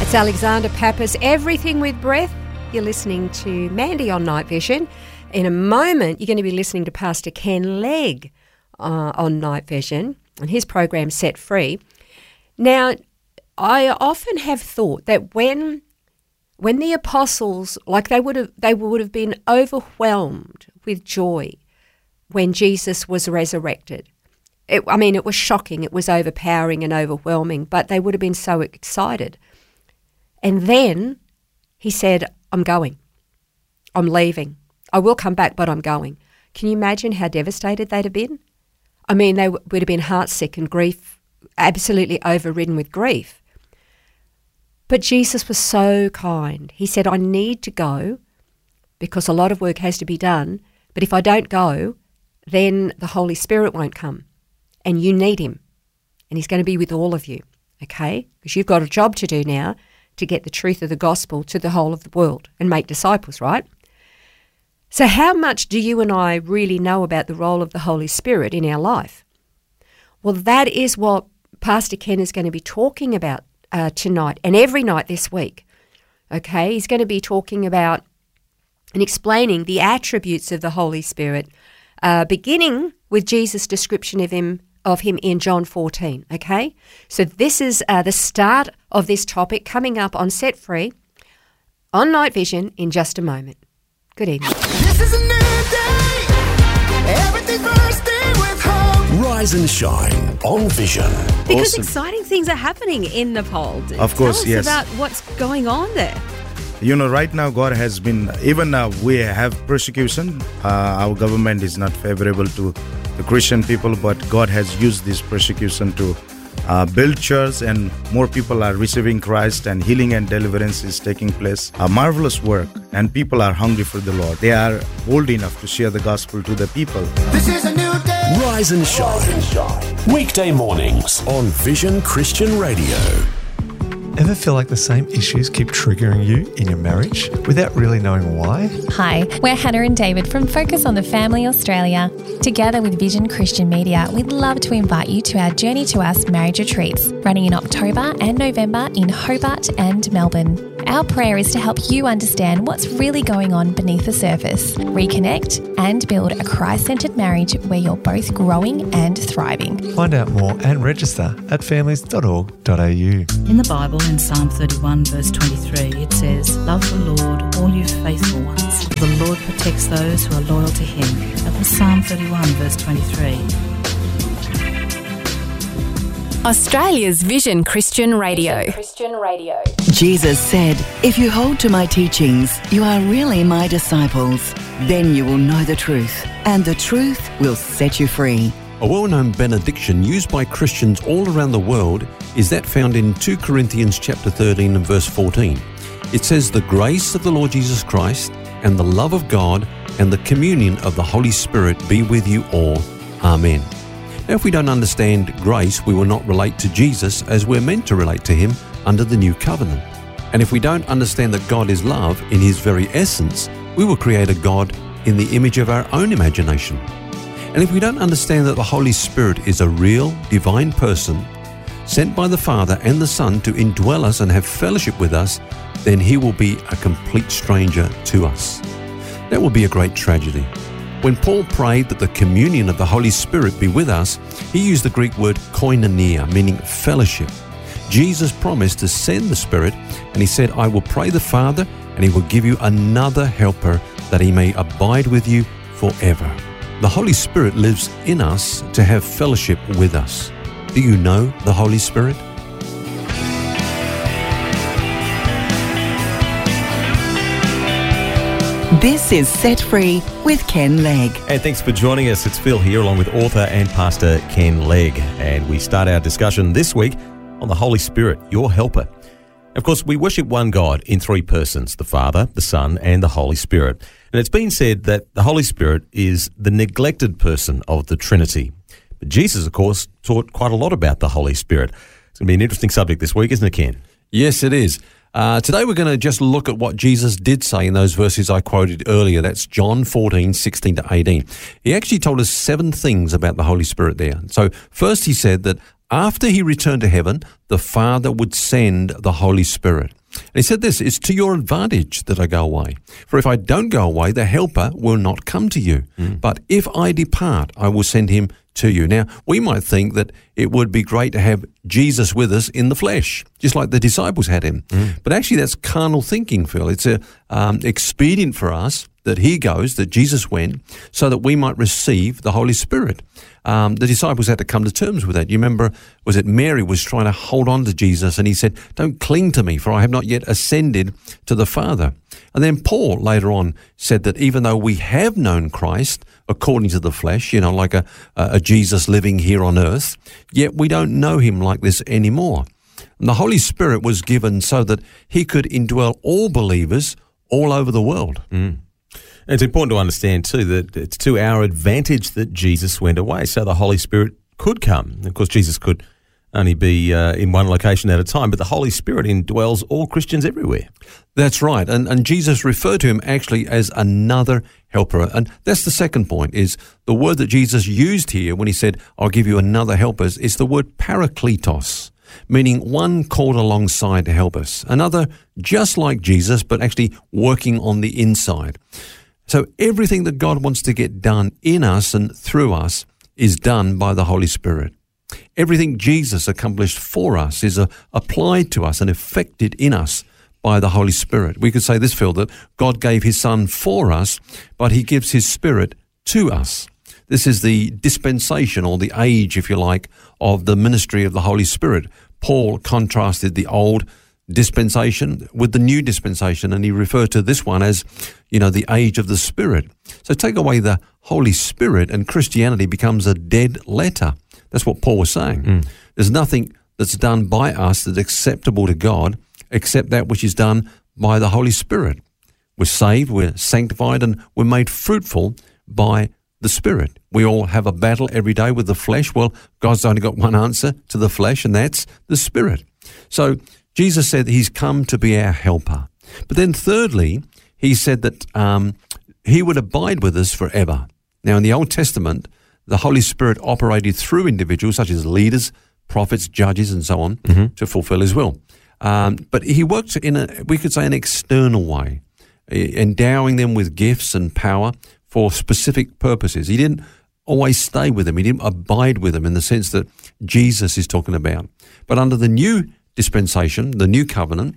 It's Alexander Pappas, Everything with Breath. You're listening to Mandy on Night Vision. In a moment, you're going to be listening to Pastor Ken Legg on Night Vision and his program Set Free. Now, I often have thought that when the apostles, they would have been overwhelmed with joy when Jesus was resurrected. It was shocking, it was overpowering and overwhelming, but they would have been so excited. And then he said, I'm going. I'm leaving. I will come back, but I'm going. Can you imagine how devastated they'd have been? I mean, they would have been heartsick and grief, absolutely overridden with grief. But Jesus was so kind. He said, I need to go because a lot of work has to be done, but if I don't go, then the Holy Spirit won't come. And you need him. And he's going to be with all of you, okay? Because you've got a job to do now to get the truth of the gospel to the whole of the world and make disciples, right? So how much do you and I really know about the role of the Holy Spirit in our life? Well, that is what Pastor Ken is going to be talking about tonight and every night this week, okay? He's going to be talking about and explaining the attributes of the Holy Spirit, beginning with Jesus' description of him in John 14, okay? So this is the start of this topic coming up on Set Free on Night Vision in just a moment. Good evening. This is a new day. Everything's bursting with hope. Rise and shine on Vision. Because exciting things are happening in Nepal. Of course, Tell us yes. about what's going on there. You know, right now God has been, even now we have persecution. Our government is not favorable to the Christian people, but God has used this persecution to build church, and more people are receiving Christ, and healing and deliverance is taking place. A marvelous work, and people are hungry for the Lord. They are bold enough to share the gospel to the people. This is a new day. Rise and shine. Weekday mornings on Vision Christian Radio. Ever feel like the same issues keep triggering you in your marriage without really knowing why? Hi, we're Hannah and David from Focus on the Family Australia. Together with Vision Christian Media, we'd love to invite you to our Journey to Us marriage retreats, running in October and November in Hobart and Melbourne. Our prayer is to help you understand what's really going on beneath the surface, reconnect and build a Christ-centred marriage where you're both growing and thriving. Find out more and register at families.org.au. In the Bible, in Psalm 31 verse 23, it says, "Love the Lord, all you faithful ones. The Lord protects those who are loyal to him." That was Psalm 31 verse 23. Australia's Vision Christian Radio. Jesus said, "If you hold to my teachings, you are really my disciples. Then you will know the truth, and the truth will set you free." A well-known benediction used by Christians all around the world is that found in 2 Corinthians chapter 13 and verse 14. It says, "The grace of the Lord Jesus Christ and the love of God and the communion of the Holy Spirit be with you all. Amen." Now, if we don't understand grace, we will not relate to Jesus as we're meant to relate to him under the new covenant. And if we don't understand that God is love in his very essence, we will create a God in the image of our own imagination. And if we don't understand that the Holy Spirit is a real, divine person, sent by the Father and the Son to indwell us and have fellowship with us, then he will be a complete stranger to us. That will be a great tragedy. When Paul prayed that the communion of the Holy Spirit be with us, he used the Greek word koinonia, meaning fellowship. Jesus promised to send the Spirit, and he said, "I will pray the Father, and he will give you another helper, that he may abide with you forever." The Holy Spirit lives in us to have fellowship with us. Do you know the Holy Spirit? This is Set Free with Ken Legg. And thanks for joining us. It's Phil here along with author and pastor Ken Legg. And we start our discussion this week on the Holy Spirit, your helper. Of course, we worship one God in three persons, the Father, the Son, and the Holy Spirit. And it's been said that the Holy Spirit is the neglected person of the Trinity. But Jesus, of course, taught quite a lot about the Holy Spirit. It's going to be an interesting subject this week, isn't it, Ken? Yes, it is. Today we're going to just look at what Jesus did say in those verses I quoted earlier. That's John 14, 16 to 18. He actually told us 7 things about the Holy Spirit there. So first he said that after he returned to heaven, the Father would send the Holy Spirit. And he said this, it's to your advantage that I go away. For if I don't go away, the Helper will not come to you. But if I depart, I will send him to you. Now, we might think that it would be great to have Jesus with us in the flesh, just like the disciples had him. But actually, that's carnal thinking, Phil. It's expedient for us that he goes, that Jesus went, so that we might receive the Holy Spirit. The disciples had to come to terms with that. You remember, was it Mary was trying to hold on to Jesus, and he said, don't cling to me, for I have not yet ascended to the Father. And then Paul later on said that even though we have known Christ according to the flesh, like a Jesus living here on earth, yet we don't know him like this anymore. And the Holy Spirit was given so that he could indwell all believers all over the world. It's important to understand, too, that it's to our advantage that Jesus went away, so the Holy Spirit could come. Of course, Jesus could only be in one location at a time, but the Holy Spirit indwells all Christians everywhere. That's right. And Jesus referred to him actually as another helper. And that's the second point, is the word that Jesus used here when he said, I'll give you another helper, is the word parakletos, meaning one called alongside to help us. Another just like Jesus, but actually working on the inside. So everything that God wants to get done in us and through us is done by the Holy Spirit. Everything Jesus accomplished for us is applied to us and effected in us by the Holy Spirit. We could say this, Phil, that God gave his Son for us, but he gives his Spirit to us. This is the dispensation, or the age, if you like, of the ministry of the Holy Spirit. Paul contrasted the old dispensation with the new dispensation, and he referred to this one as, the age of the Spirit. So take away the Holy Spirit and Christianity becomes a dead letter. That's what Paul was saying. There's nothing that's done by us that's acceptable to God except that which is done by the Holy Spirit. We're saved, we're sanctified, and we're made fruitful by the Spirit. We all have a battle every day with the flesh. Well, God's only got one answer to the flesh, and that's the Spirit. So Jesus said that he's come to be our helper. But then thirdly, he said that he would abide with us forever. Now, in the Old Testament, the Holy Spirit operated through individuals such as leaders, prophets, judges, and so on to fulfill his will. But he worked in we could say, an external way, endowing them with gifts and power for specific purposes. He didn't always stay with them. He didn't abide with them in the sense that Jesus is talking about. But under the new dispensation, the new covenant,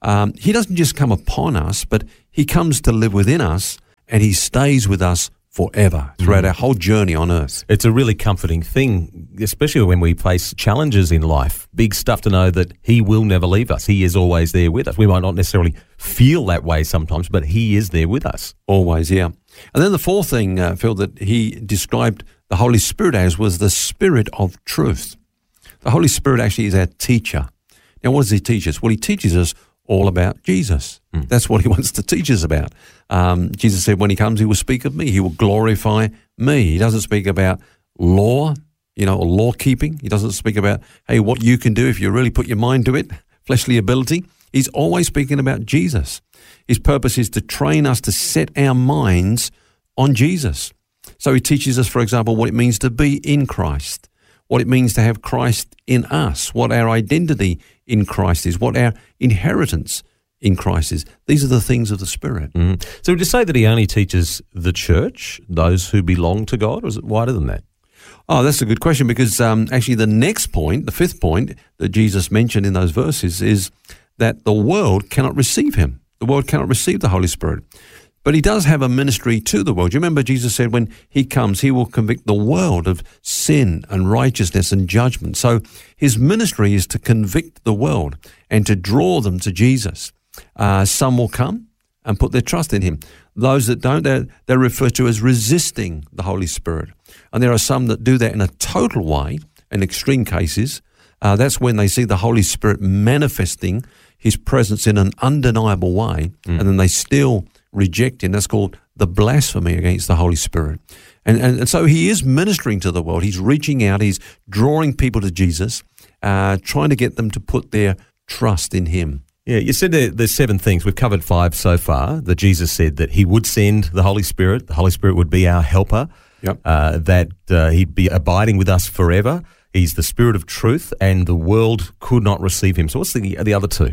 he doesn't just come upon us, but he comes to live within us, and he stays with us forever throughout our whole journey on earth. It's a really comforting thing, especially when we face challenges in life. Big stuff to know that he will never leave us. He is always there with us. We might not necessarily feel that way sometimes, but he is there with us. Always, yeah. And then the fourth thing, Phil, that he described the Holy Spirit as was the Spirit of truth. The Holy Spirit actually is our teacher. Now, what does he teach us? Well, he teaches us all about Jesus. That's what he wants to teach us about. Jesus said when he comes, he will speak of me. He will glorify me. He doesn't speak about law, or law keeping. He doesn't speak about, hey, what you can do if you really put your mind to it, fleshly ability. He's always speaking about Jesus. His purpose is to train us to set our minds on Jesus. So he teaches us, for example, what it means to be in Christ, what it means to have Christ in us, what our identity in Christ is, what our inheritance in Christ is. These are the things of the Spirit. So would you say that he only teaches the church, those who belong to God, or is it wider than that? Oh, that's a good question, because actually the next point, the fifth point that Jesus mentioned in those verses is that the world cannot receive him. The world cannot receive the Holy Spirit. But he does have a ministry to the world. You remember Jesus said when he comes, he will convict the world of sin and righteousness and judgment. So his ministry is to convict the world and to draw them to Jesus. Some will come and put their trust in him. Those that don't, they're referred to as resisting the Holy Spirit. And there are some that do that in a total way, in extreme cases. That's when they see the Holy Spirit manifesting his presence in an undeniable way, and then they still reject him. That's called the blasphemy against the Holy Spirit. And so he is ministering to the world. He's reaching out. He's drawing people to Jesus, trying to get them to put their trust in him. Yeah, you said there's 7 things. We've covered 5 so far. That Jesus said that he would send the Holy Spirit. The Holy Spirit would be our helper. Yep. That he'd be abiding with us forever. He's the Spirit of truth, and the world could not receive him. So what's the other 2?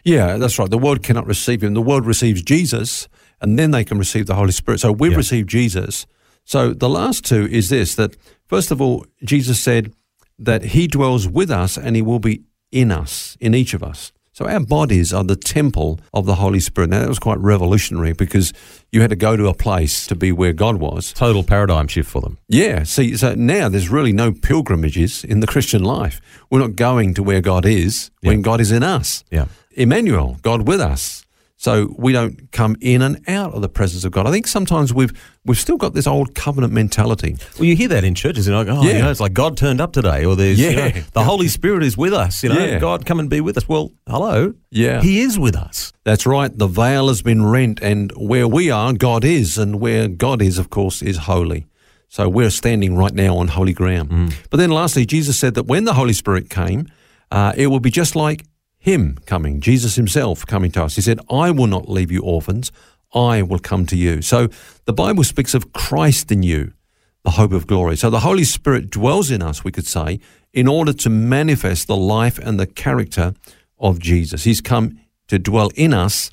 Yeah, that's right. The world cannot receive him. The world receives Jesus, and then they can receive the Holy Spirit. So we've received Jesus. So the last two is this, that first of all, Jesus said that he dwells with us and he will be in us, in each of us. So our bodies are the temple of the Holy Spirit. Now, that was quite revolutionary because you had to go to a place to be where God was. Total paradigm shift for them. Yeah. See, so now there's really no pilgrimages in the Christian life. We're not going to where God is when God is in us. Yeah. Emmanuel, God with us. So we don't come in and out of the presence of God. I think sometimes we've still got this old covenant mentality. Well, you hear that in churches, like, it's like God turned up today, or there's the Holy Spirit is with us. God, come and be with us. Well, hello, He is with us. That's right. The veil has been rent, and where we are, God is, and where God is, of course, is holy. So we're standing right now on holy ground. But then, lastly, Jesus said that when the Holy Spirit came, it will be just like him coming, Jesus himself coming to us. He said, I will not leave you orphans, I will come to you. So the Bible speaks of Christ in you, the hope of glory. So the Holy Spirit dwells in us, we could say, in order to manifest the life and the character of Jesus. He's come to dwell in us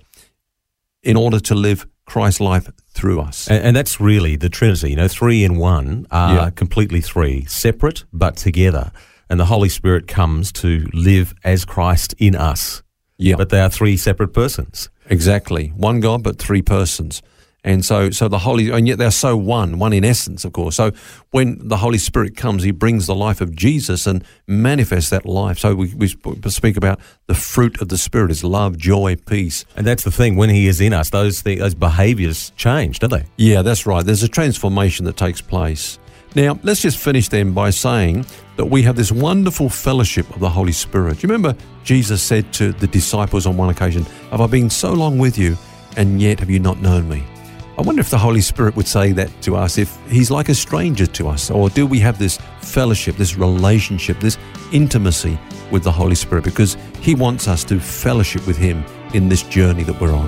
in order to live Christ's life through us. And that's really the Trinity, 3 in 1 are completely three, separate but together. And the Holy Spirit comes to live as Christ in us. Yeah. But they are three separate persons. Exactly. One God, but three persons. And so the Holy, and yet they're so one in essence, of course. So when the Holy Spirit comes, he brings the life of Jesus and manifests that life. So we speak about the fruit of the Spirit is love, joy, peace. And that's the thing, when he is in us, those behaviours change, don't they? Yeah, that's right. There's a transformation that takes place. Now, let's just finish then by saying that we have this wonderful fellowship of the Holy Spirit. Do you remember Jesus said to the disciples on one occasion, have I been so long with you, and yet have you not known me? I wonder if the Holy Spirit would say that to us, if he's like a stranger to us, or do we have this fellowship, this relationship, this intimacy with the Holy Spirit, because he wants us to fellowship with him in this journey that we're on.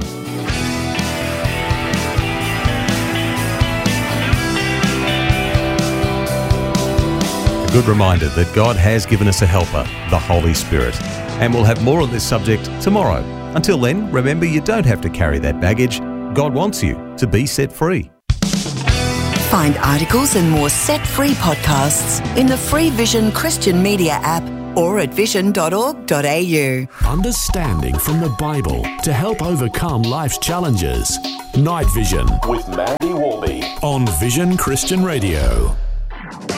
Good reminder that God has given us a helper, the Holy Spirit. And we'll have more on this subject tomorrow. Until then, remember you don't have to carry that baggage. God wants you to be set free. Find articles and more Set Free podcasts in the free Vision Christian Media app or at vision.org.au. Understanding from the Bible to help overcome life's challenges. Night Vision with Mandy Warby on Vision Christian Radio.